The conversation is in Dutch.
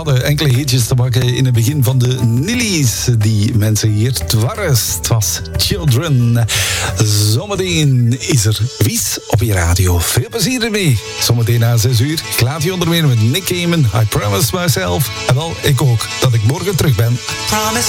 hadden enkele hitjes te maken in het begin van de Nillies. Die mensen hier dwars. Het was Children. Zometeen is er Wies op je radio. Veel plezier ermee. Zometeen na 6 uur. Ik laat je onder meer met Nick Cayman. I promise myself. En wel, ik ook. Dat ik morgen terug ben. Promise